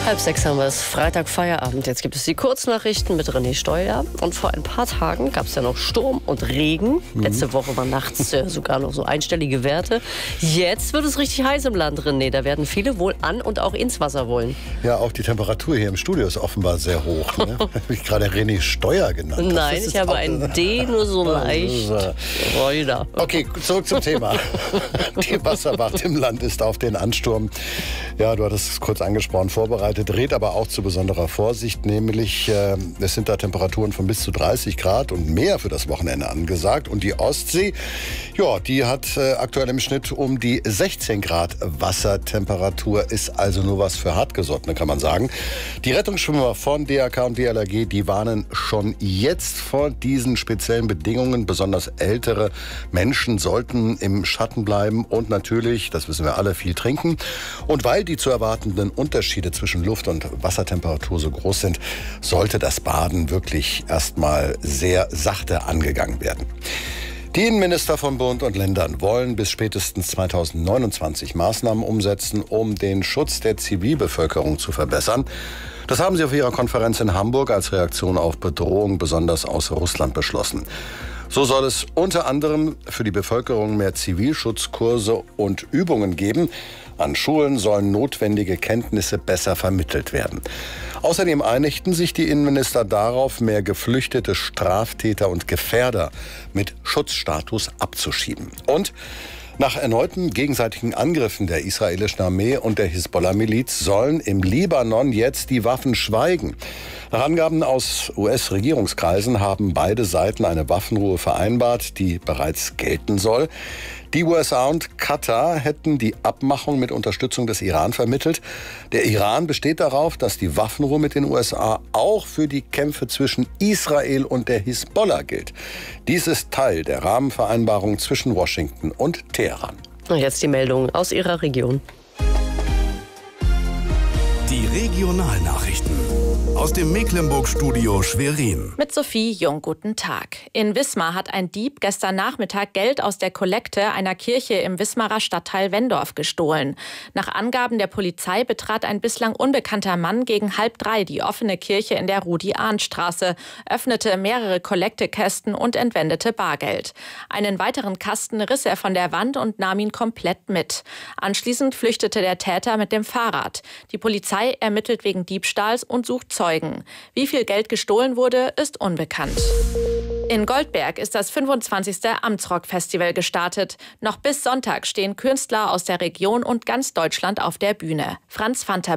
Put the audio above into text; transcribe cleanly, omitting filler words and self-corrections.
5:30 haben wir es, Freitag Feierabend. Jetzt gibt es die Kurznachrichten mit René Steuer. Und vor ein paar Tagen gab es ja noch Sturm und Regen. Letzte Woche war nachts sogar noch so einstellige Werte. Jetzt wird es richtig heiß im Land, René. Da werden viele wohl an und auch ins Wasser wollen. Ja, auch die Temperatur hier im Studio ist offenbar sehr hoch. Ne? Habe ich gerade René Steuer genannt? Nein, ich habe ein D nur so leicht. Reuter. Okay, zurück zum Thema. Die Wasserwacht im Land ist auf den Ansturm, ja, du hattest es kurz angesprochen, vorbereitet, rät aber auch zu besonderer Vorsicht, nämlich es sind da Temperaturen von bis zu 30 Grad und mehr für das Wochenende angesagt. Und die Ostsee, ja, die hat aktuell im Schnitt um die 16 Grad Wassertemperatur, ist also nur was für Hartgesottene, kann man sagen. Die Rettungsschwimmer von DRK und DLRG, die warnen schon jetzt vor diesen speziellen Bedingungen. Besonders ältere Menschen sollten im Schatten bleiben und natürlich, das wissen wir alle, viel trinken. Und weil die zu erwartenden Unterschiede zwischen Luft- und Wassertemperatur so groß sind, sollte das Baden wirklich erstmal sehr sachte angegangen werden. Die Innenminister von Bund und Ländern wollen bis spätestens 2029 Maßnahmen umsetzen, um den Schutz der Zivilbevölkerung zu verbessern. Das haben sie auf ihrer Konferenz in Hamburg als Reaktion auf Bedrohungen besonders aus Russland beschlossen. So soll es unter anderem für die Bevölkerung mehr Zivilschutzkurse und Übungen geben. An Schulen sollen notwendige Kenntnisse besser vermittelt werden. Außerdem einigten sich die Innenminister darauf, mehr geflüchtete Straftäter und Gefährder mit Schutzstatus abzuschieben. Und nach erneuten gegenseitigen Angriffen der israelischen Armee und der Hisbollah-Miliz sollen im Libanon jetzt die Waffen schweigen. Nach Angaben aus US-Regierungskreisen haben beide Seiten eine Waffenruhe vereinbart, die bereits gelten soll. Die USA und Katar hätten die Abmachung mit Unterstützung des Iran vermittelt. Der Iran besteht darauf, dass die Waffenruhe mit den USA auch für die Kämpfe zwischen Israel und der Hisbollah gilt. Dies ist Teil der Rahmenvereinbarung zwischen Washington und Teheran. Und jetzt die Meldung aus Ihrer Region. Die Regionalnachrichten aus dem Mecklenburg-Studio Schwerin. Mit Sophie Jung, guten Tag. In Wismar hat ein Dieb gestern Nachmittag Geld aus der Kollekte einer Kirche im Wismarer Stadtteil Wendorf gestohlen. Nach Angaben der Polizei betrat ein bislang unbekannter Mann gegen 2:30 die offene Kirche in der Rudi-Ahn-Straße, öffnete mehrere Kollektekästen und entwendete Bargeld. Einen weiteren Kasten riss er von der Wand und nahm ihn komplett mit. Anschließend flüchtete der Täter mit dem Fahrrad. Die Polizei ermittelt wegen Diebstahls und sucht Zeugen. Wie viel Geld gestohlen wurde, ist unbekannt. In Goldberg ist das 25. Amtsrock-Festival gestartet. Noch bis Sonntag stehen Künstler aus der Region und ganz Deutschland auf der Bühne. Franz Fanta